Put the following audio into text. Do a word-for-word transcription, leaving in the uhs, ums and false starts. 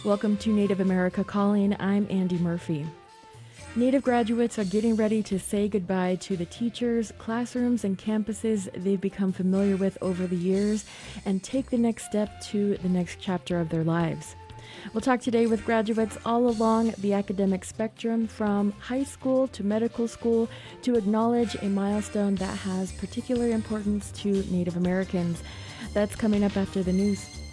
Welcome to Native America Calling. I'm Andy Murphy. Native graduates are getting ready to say goodbye to the teachers, classrooms, and campuses they've become familiar with over the years and take the next step to the next chapter of their lives. We'll talk today with graduates all along the academic spectrum, from high school to medical school, to acknowledge a milestone that has particular importance to Native Americans. That's coming up after the news.